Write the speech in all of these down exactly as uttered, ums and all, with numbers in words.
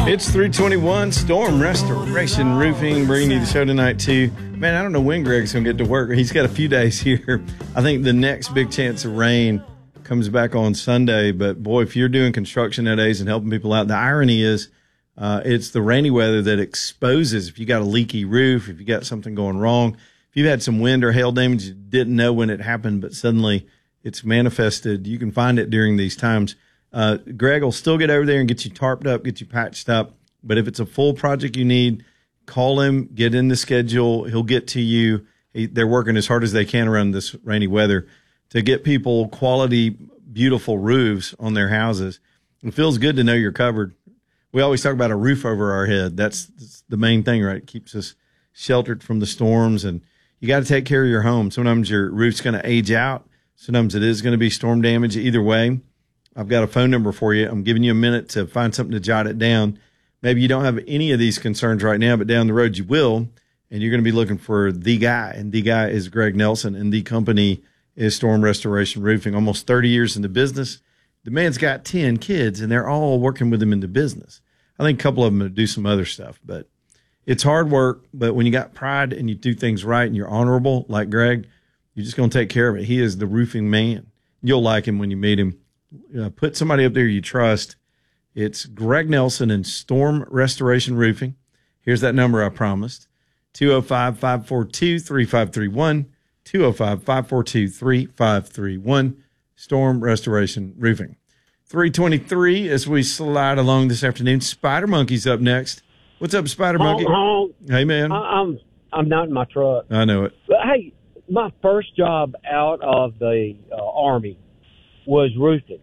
It's three twenty-one, Storm Restoration Roofing, bringing you the show tonight, too. Man, I don't know when Greg's going to get to work. He's got a few days here. I think the next big chance of rain comes back on Sunday. But, boy, if you're doing construction nowadays and helping people out, the irony is uh, it's the rainy weather that exposes if you got a leaky roof, if you got something going wrong, if you had some wind or hail damage, you didn't know when it happened, but suddenly it's manifested. You can find it during these times. Uh, Greg will still get over there and get you tarped up, get you patched up. But if it's a full project you need, call him, get in the schedule. He'll get to you. He, they're working as hard as they can around this rainy weather to get people quality, beautiful roofs on their houses. It feels good to know you're covered. We always talk about a roof over our head. That's, that's the main thing, right? It keeps us sheltered from the storms. And you got to take care of your home. Sometimes your roof's going to age out. Sometimes it is going to be storm damage. Either way, I've got a phone number for you. I'm giving you a minute to find something to jot it down. Maybe you don't have any of these concerns right now, but down the road you will, and you're going to be looking for the guy, and the guy is Greg Nelson, and the company is Storm Restoration Roofing. Almost thirty years in the business. The man's got ten kids, and they're all working with him in the business. I think a couple of them do some other stuff, but it's hard work. But when you got pride and you do things right and you're honorable like Greg, you're just going to take care of it. He is the roofing man. You'll like him when you meet him. Uh, put somebody up there you trust. It's Greg Nelson and Storm Restoration Roofing. Here's that number I promised. two oh five, five four two, three five three one. two oh five, five four two, three five three one. Storm Restoration Roofing. three twenty-three as we slide along this afternoon. Spider Monkey's up next. What's up, Spider Monkey? Honk, honk. Hey, man. I, I'm I'm not in my truck. I know it. But, hey, my first job out of the uh, Army was roofing.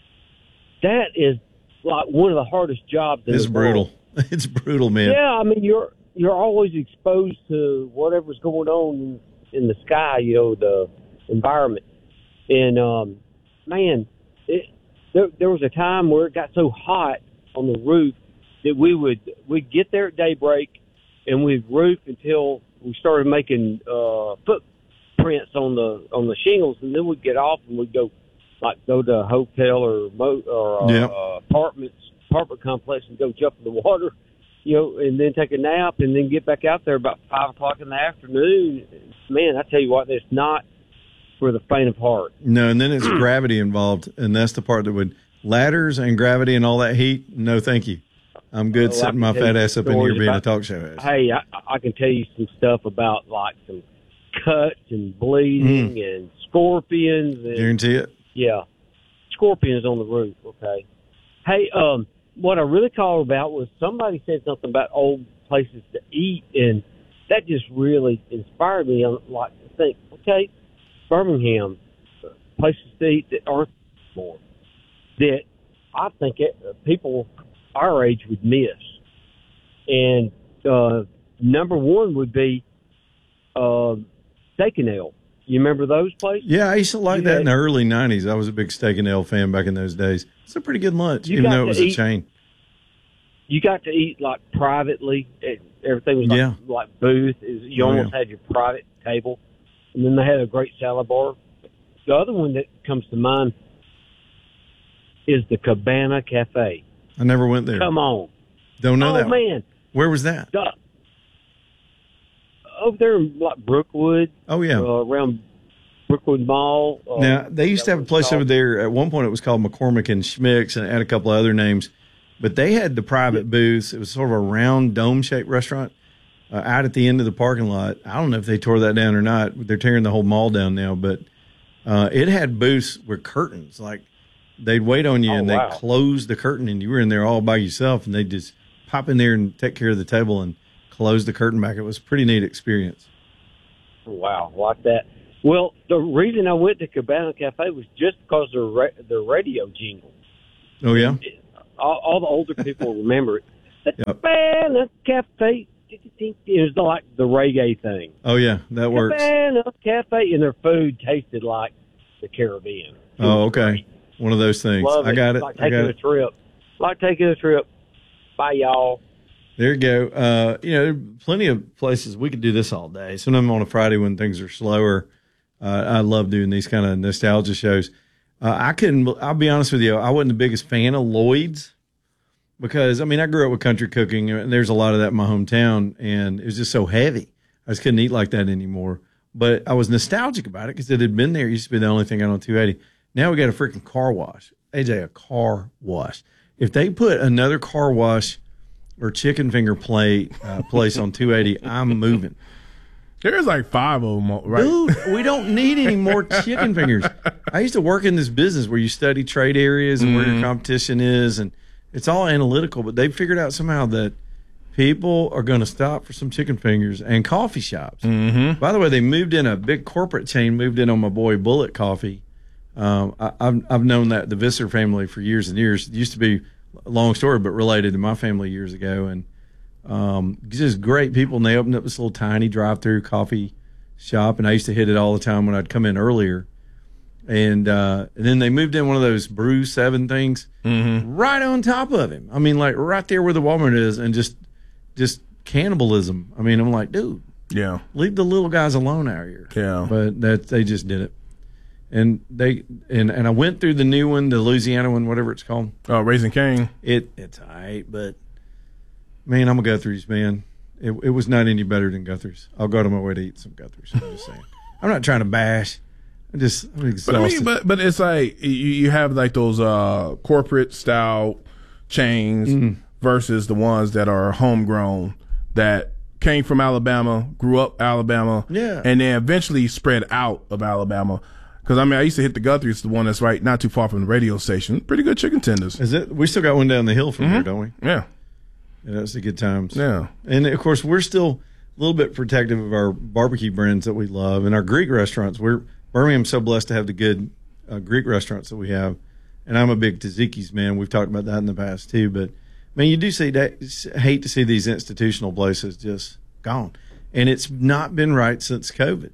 That is like one of the hardest jobs in It's the brutal. world. It's brutal, man. Yeah, I mean, you're you're always exposed to whatever's going on in, in the sky, you know, the environment. And, um, man, it, there, there was a time where it got so hot on the roof that we would we'd get there at daybreak and we'd roof until we started making uh, footprints on the on the shingles, and then we'd get off and we'd go like go to a hotel or mo- or uh, Yep. uh, apartments apartment complex and go jump in the water, you know, and then take a nap and then get back out there about five o'clock in the afternoon. Man, I tell you what, it's not for the faint of heart. No, and then it's gravity involved, and that's the part that would ladders and gravity and all that heat. No, thank you. I'm good Well, I sitting can my tell fat you ass up in here stories being about- a talk show host. Hey, I, I can tell you some stuff about like some cuts and bleeding Mm. and scorpions. And, Guarantee it. yeah, scorpions on the roof. Okay. Hey, um, what I really called about was somebody said something about old places to eat, and that just really inspired me. I'm like to think, okay, Birmingham, uh, places to eat that aren't more that I think it, uh, people our age would miss. And uh, number one would be uh, Steak and Ale. You remember those places? Yeah, I used to like You that had- in the early nineties. I was a big Steak and Ale fan back in those days. It's a pretty good lunch, You even got though it to was a eat- chain. You got to eat like privately. It, everything was like, Yeah. like booth. Is you Oh, almost yeah. had your private table, and then they had a great salad bar. The other one that comes to mind is the Cabana Cafe. I never went there. Come on, Don't know oh that one. man, Where was that? the, over there in like Brookwood, Oh, yeah. uh, around Brookwood Mall. Uh, Now, they used to have a that was place called- over there. At one point, it was called McCormick and Schmick's, and it had a couple of other names. But they had the private booths. It was sort of a round, dome-shaped restaurant uh, out at the end of the parking lot. I don't know if they tore that down or not. They're tearing the whole mall down now. But uh, it had booths with curtains. Like, they'd wait on you, Oh, and wow. they'd close the curtain, and you were in there all by yourself, and they'd just pop in there and take care of the table and close the curtain back. It was a pretty neat experience. Wow, like that. Well, the reason I went to Cabana Cafe was just because of the, ra- the radio jingle. Oh, yeah? All, all the older people remember it. The Yep. Cabana Cafe. It was like the reggae thing. Oh, yeah, that works. Cabana Cafe, and their food tasted like the Caribbean. It Oh, was okay. great. One of those things. Love I got it. Like I taking got a it. trip. Like taking a trip. Bye, y'all. There you go. Uh, you know, there are plenty of places we could do this all day. Sometimes on a Friday when things are slower, uh, I love doing these kind of nostalgia shows. Uh, I couldn't, I'll be honest with you, I wasn't the biggest fan of Lloyd's because, I mean, I grew up with country cooking, and there's a lot of that in my hometown, and it was just so heavy. I just couldn't eat like that anymore. But I was nostalgic about it because it had been there. It used to be the only thing out on two eighty. Now we got a freaking car wash. A J, a car wash. If they put another car wash or chicken finger plate uh, place on two eighty, I'm moving. There's like five of them, right? Dude, we don't need any more chicken fingers. I used to work in this business where you study trade areas and mm. where your competition is, and it's all analytical, but they figured out somehow that people are going to stop for some chicken fingers and coffee shops. Mm-hmm. By the way, they moved in, a big corporate chain moved in on my boy Bullet Coffee. Um, I, I've, I've known that the Visser family for years and years. It used to be a long story, but related to my family years ago. And um, just great people. And they opened up this little tiny drive-through coffee shop, and I used to hit it all the time when I'd come in earlier. And, uh, and then they moved in one of those Brew seven things mm-hmm. right on top of him. I mean, like right there where the Walmart is, and just just cannibalism. I mean, I'm like, dude, yeah, leave the little guys alone out here. Yeah, but that they just did it, and they and, and I went through the new one, the Louisiana one, whatever it's called. Oh, Raising Cane. It it's all right, but man, I'm a Guthrie's man. It it was not any better than Guthrie's. I'll go to my way to eat some Guthrie's. I'm just saying. I'm not trying to bash. I just I'm exhausted. But I mean, but but it's like you, you have like those uh, corporate style chains. Mm. Versus the ones that are homegrown, that came from Alabama, grew up Alabama, yeah, and then eventually spread out of Alabama. Because I mean, I used to hit the Guthrie's, the one that's right not too far from the radio station. Pretty good chicken tenders. Is it? We still got one down the hill from mm-hmm. here, don't we? Yeah, yeah, that's the good times. Yeah, and of course we're still a little bit protective of our barbecue brands that we love and our Greek restaurants. We're Birmingham's so blessed to have the good uh, Greek restaurants that we have, and I'm a big tzatziki's man. We've talked about that in the past too, but. Man, you do see that, hate to see these institutional places just gone. And it's not been right since COVID.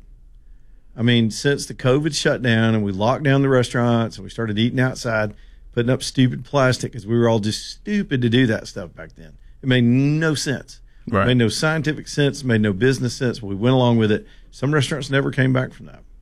I mean, since the COVID shut down and we locked down the restaurants and we started eating outside, putting up stupid plastic because we were all just stupid to do that stuff back then. It made no sense. Right. It made no scientific sense, made no business sense. We went along with it. Some restaurants never came back from that.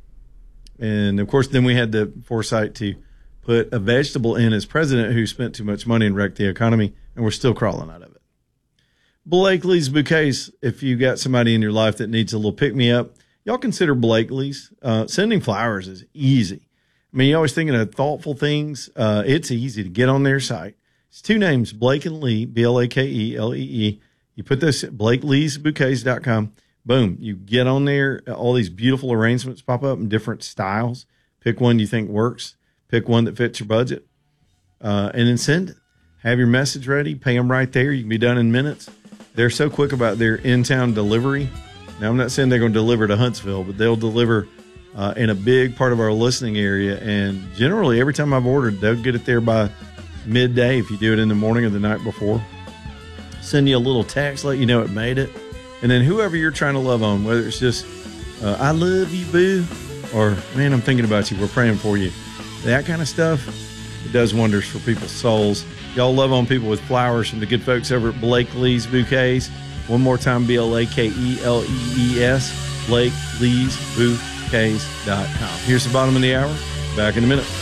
And, of course, then we had the foresight to put a vegetable in as president who spent too much money and wrecked the economy, and we're still crawling out of it. Blakely's Bouquets, if you got somebody in your life that needs a little pick-me-up, y'all consider Blakely's. Uh, sending flowers is easy. I mean, you're always thinking of thoughtful things. Uh, it's easy to get on their site. It's two names, Blake and Lee, B L A K E L E E. You put this at blake lees bouquets dot com. Boom. You get on there. All these beautiful arrangements pop up in different styles. Pick one you think works. Pick one that fits your budget, uh, and then send it. Have your message ready. Pay them right there. You can be done in minutes. They're so quick about their in-town delivery. Now, I'm not saying they're going to deliver to Huntsville, but they'll deliver uh, in a big part of our listening area. And generally, every time I've ordered, they'll get it there by midday if you do it in the morning or the night before. Send you a little text, let you know it made it. And then whoever you're trying to love on, whether it's just, uh, I love you, boo, or, man, I'm thinking about you, we're praying for you. That kind of stuff, it does wonders for people's souls. Y'all love on people with flowers from the good folks over at Blakely's Bouquets. One more time, B L A K E L E E S, blake lees bouquets dot com. Here's the bottom of the hour. Back in a minute.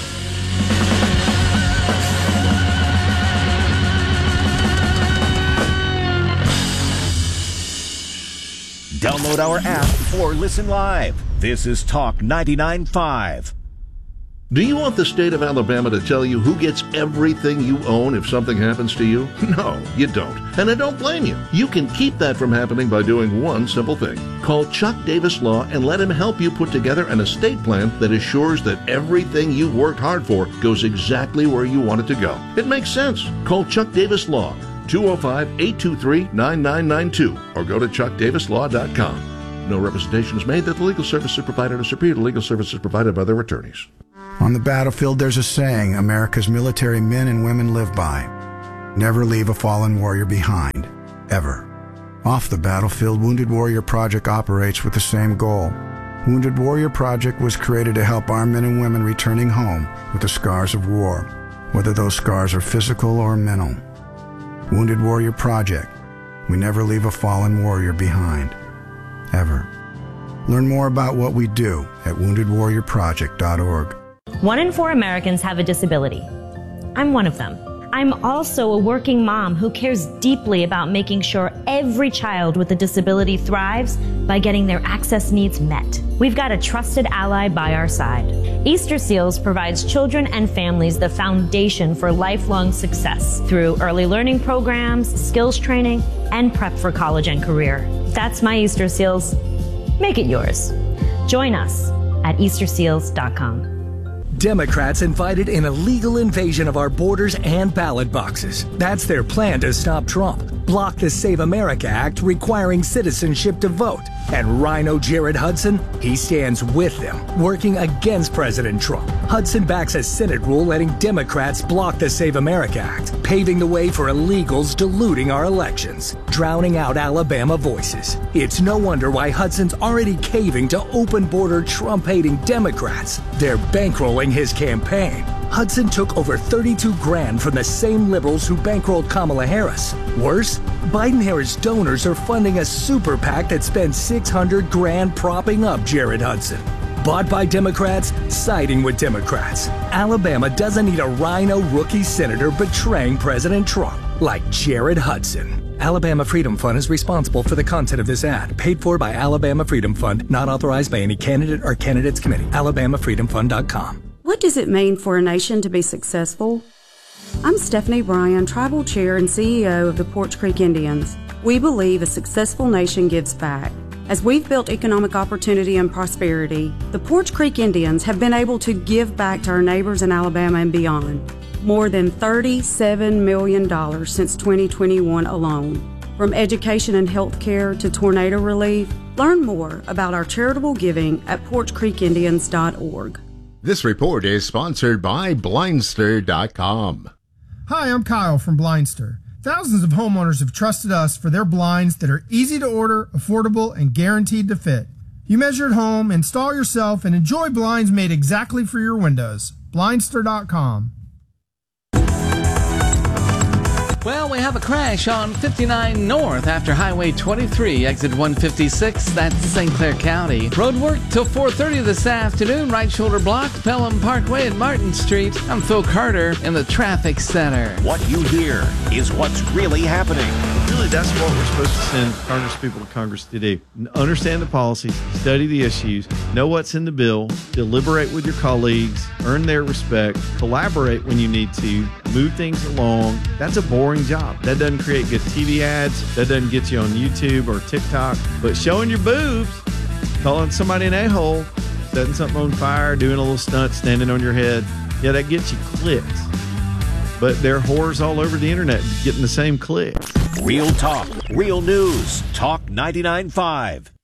Download our app or listen live. This is Talk ninety-nine point five. Do you want the state of Alabama to tell you who gets everything you own if something happens to you? No, you don't. And I don't blame you. You can keep that from happening by doing one simple thing. Call Chuck Davis Law and let him help you put together an estate plan that assures that everything you've worked hard for goes exactly where you want it to go. It makes sense. Call Chuck Davis Law, two oh five, eight two three, nine nine nine two, or go to chuck davis law dot com. No representation is made that the legal services provided are superior to legal services provided by their attorneys. On the battlefield, there's a saying America's military men and women live by. Never leave a fallen warrior behind, ever. Off the battlefield, Wounded Warrior Project operates with the same goal. Wounded Warrior Project was created to help our men and women returning home with the scars of war, whether those scars are physical or mental. Wounded Warrior Project. We never leave a fallen warrior behind, ever. Learn more about what we do at wounded warrior project dot org. One in four Americans have a disability. I'm one of them. I'm also a working mom who cares deeply about making sure every child with a disability thrives by getting their access needs met. We've got a trusted ally by our side. Easter Seals provides children and families the foundation for lifelong success through early learning programs, skills training, and prep for college and career. That's my Easter Seals. Make it yours. Join us at easter seals dot com. Democrats invited an illegal invasion of our borders and ballot boxes. That's their plan to stop Trump. Block the Save America Act requiring citizenship to vote. And Rhino Jared Hudson, he stands with them, working against President Trump. Hudson backs a Senate rule letting Democrats block the Save America Act, paving the way for illegals diluting our elections, drowning out Alabama voices. It's no wonder why Hudson's already caving to open-border Trump-hating Democrats. They're bankrolling his campaign. Hudson took over thirty-two grand from the same liberals who bankrolled Kamala Harris. Worse, Biden-Harris donors are funding a super PAC that spends six hundred grand propping up Jared Hudson. Bought by Democrats, siding with Democrats. Alabama doesn't need a rhino rookie senator betraying President Trump like Jared Hudson. Alabama Freedom Fund is responsible for the content of this ad. Paid for by Alabama Freedom Fund, not authorized by any candidate or candidates committee. alabama freedom fund dot com. What does it mean for a nation to be successful? I'm Stephanie Bryan, Tribal Chair and C E O of the Poarch Creek Indians. We believe a successful nation gives back. As we've built economic opportunity and prosperity, the Poarch Creek Indians have been able to give back to our neighbors in Alabama and beyond. More than thirty-seven million dollars since twenty twenty-one alone. From education and health care to tornado relief, learn more about our charitable giving at poarch creek indians dot org. This report is sponsored by Blindster dot com. Hi, I'm Kyle from Blindster. Thousands of homeowners have trusted us for their blinds that are easy to order, affordable, and guaranteed to fit. You measure at home, install yourself, and enjoy blinds made exactly for your windows. Blindster dot com. Well, we have a crash on fifty-nine North after Highway twenty-three, exit one fifty-six. That's Saint Clair County. Road work till four thirty this afternoon. Right shoulder blocked, Pelham Parkway and Martin Street. I'm Phil Carter in the Traffic Center. What you hear is what's really happening. Really, that's what we're supposed to send Congress people to Congress to do. Understand the policies, study the issues, know what's in the bill, deliberate with your colleagues, earn their respect, collaborate when you need to, move things along. That's a boring job. That doesn't create good T V ads. That doesn't get you on YouTube or TikTok. But showing your boobs, calling somebody an a-hole, setting something on fire, doing a little stunt, standing on your head, yeah, that gets you clicks. But there are whores all over the internet getting the same clicks. Real talk, real news. Talk ninety-nine point five.